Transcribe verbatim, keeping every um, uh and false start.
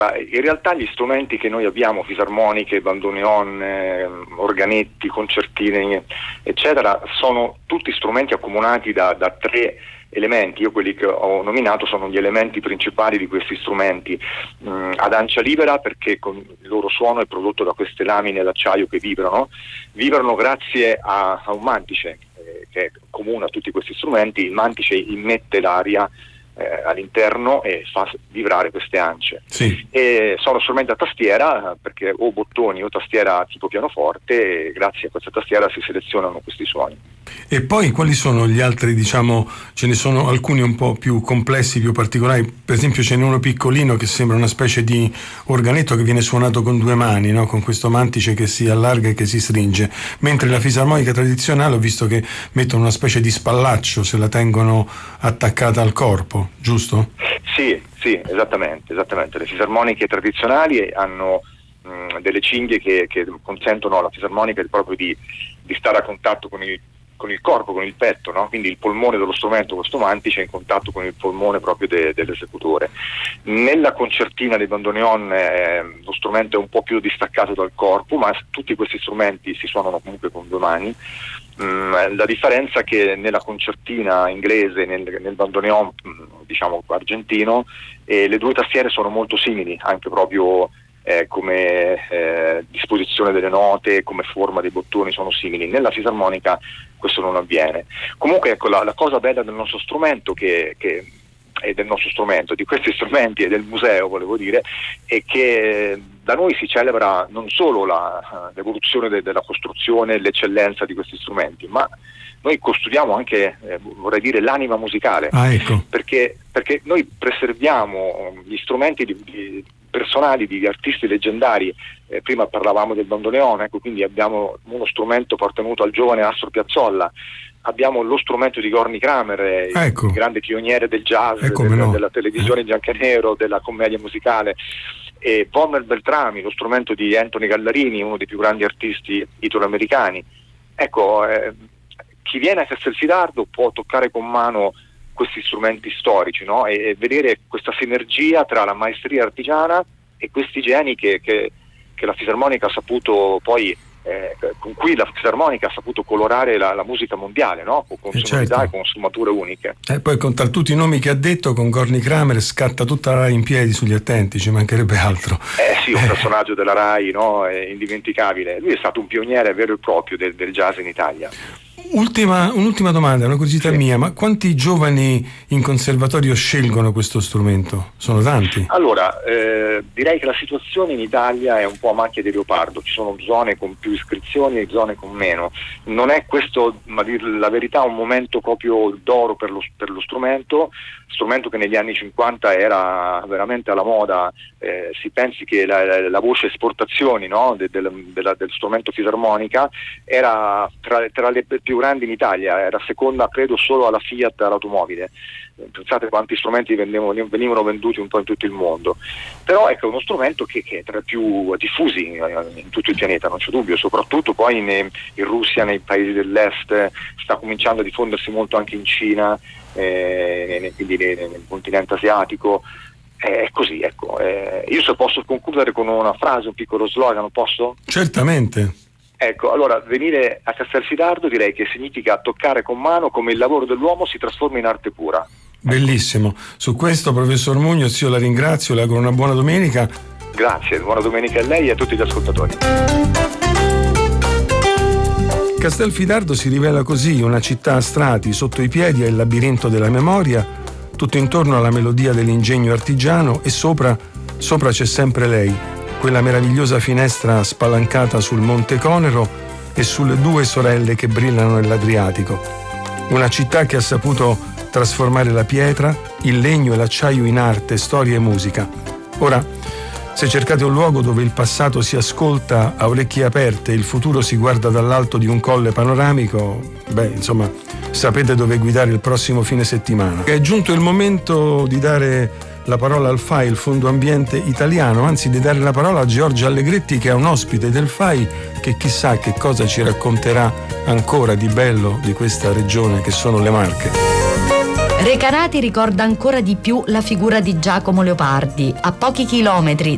In realtà gli strumenti che noi abbiamo, fisarmoniche, bandoneon, eh, organetti, concertini, eccetera, sono tutti strumenti accomunati da, da tre elementi. Io quelli che ho nominato sono gli elementi principali di questi strumenti. Mm, ad ancia libera, perché con il loro suono è prodotto da queste lamine d'acciaio che vibrano, vibrano grazie a, a un mantice eh, che è comune a tutti questi strumenti. Il mantice immette l'aria Eh, all'interno e fa vibrare queste ance. Sì. E sono strumenti a tastiera, perché o bottoni o tastiera tipo pianoforte, e grazie a questa tastiera si selezionano questi suoni. E poi quali sono gli altri, diciamo, ce ne sono alcuni un po' più complessi, più particolari, per esempio ce n'è uno piccolino che sembra una specie di organetto che viene suonato con due mani, no? Con questo mantice che si allarga e che si stringe, mentre la fisarmonica tradizionale ho visto che mettono una specie di spallaccio, se la tengono attaccata al corpo, giusto? Sì, sì, esattamente, esattamente. Le fisarmoniche tradizionali hanno mh, delle cinghie che, che consentono alla fisarmonica proprio di, di stare a contatto con il con il corpo, con il petto, no? Quindi il polmone dello strumento, questo mantice, è in contatto con il polmone proprio de, dell'esecutore. Nella concertina dei bandoneon eh, lo strumento è un po' più distaccato dal corpo, ma tutti questi strumenti si suonano comunque con due mani. Mm, la differenza è che nella concertina inglese, nel, nel bandoneon diciamo argentino, eh, le due tastiere sono molto simili, anche proprio Eh, come eh, disposizione delle note, come forma dei bottoni sono simili. Nella fisarmonica questo non avviene. Comunque ecco, la, la cosa bella del nostro strumento che, che è del nostro strumento, di questi strumenti e del museo, volevo dire, è che da noi si celebra non solo la, l'evoluzione de, della costruzione e l'eccellenza di questi strumenti, ma noi custodiamo anche, eh, vorrei dire, l'anima musicale. Ah, ecco. perché, perché noi preserviamo gli strumenti di, di personali di artisti leggendari. Eh, prima parlavamo del bandoneon, ecco, quindi abbiamo uno strumento appartenuto al giovane Astor Piazzolla, abbiamo lo strumento di Gorny Kramer, eh, ecco. il grande pioniere del jazz, ecco, del, no. della televisione in bianco e nero, della commedia musicale, e Vommer Beltrami, lo strumento di Anthony Gallarini, uno dei più grandi artisti italoamericani. Ecco, eh, chi viene a Castelfidardo può toccare con mano questi strumenti storici, no? e, e vedere questa sinergia tra la maestria artigiana e questi geni che, che, che la fisarmonica ha saputo poi eh, con cui la fisarmonica ha saputo colorare la, la musica mondiale, no? Con eh sonorità certo. e con sfumature uniche. E poi con tra tutti i nomi che ha detto, con Gorny Kramer scatta tutta la Rai in piedi sugli attenti, ci mancherebbe altro. Eh sì, un personaggio della Rai, no? È indimenticabile. Lui è stato un pioniere vero e proprio del, del jazz in Italia. Ultima, un'ultima domanda, una curiosità sì. mia, ma quanti giovani in conservatorio scelgono questo strumento? Sono tanti? Allora, eh, direi che la situazione in Italia è un po' a macchia di leopardo, ci sono zone con più iscrizioni e zone con meno. Non è questo, ma dir la verità, un momento proprio d'oro per lo, per lo strumento, strumento che negli anni cinquanta era veramente alla moda. Eh, si pensi che la, la, la voce esportazioni, no? de, de, de, de, del strumento fisarmonica era tra, tra le più grandi in Italia, era seconda credo solo alla Fiat all'automobile. Pensate quanti strumenti venivano, venivano venduti un po' in tutto il mondo. Però ecco, è uno strumento che, che è tra i più diffusi in tutto il pianeta, non c'è dubbio, soprattutto poi in, in Russia, nei paesi dell'est, sta cominciando a diffondersi molto anche in Cina, eh, quindi nel, nel continente asiatico. È così, ecco. Eh, io se posso concludere con una frase, un piccolo slogan, posso? Certamente. Ecco, allora venire a Castelfidardo direi che significa toccare con mano come il lavoro dell'uomo si trasforma in arte pura. Bellissimo. Su questo, professor Muñoz, io la ringrazio, le auguro una buona domenica. Grazie, buona domenica a lei e a tutti gli ascoltatori. Castelfidardo si rivela così, una città a strati, sotto i piedi è il labirinto della memoria, tutto intorno alla melodia dell'ingegno artigiano e sopra, sopra c'è sempre lei, quella meravigliosa finestra spalancata sul Monte Conero e sulle due sorelle che brillano nell'Adriatico. Una città che ha saputo trasformare la pietra, il legno e l'acciaio in arte, storia e musica. Ora, se cercate un luogo dove il passato si ascolta a orecchie aperte e il futuro si guarda dall'alto di un colle panoramico, beh, insomma, sapete dove guidare il prossimo fine settimana. È giunto il momento di dare la parola al F A I, il Fondo Ambiente Italiano, anzi di dare la parola a Giorgia Allegretti, che è un ospite del F A I, che chissà che cosa ci racconterà ancora di bello di questa regione che sono le Marche. Recanati ricorda ancora di più la figura di Giacomo Leopardi. A pochi chilometri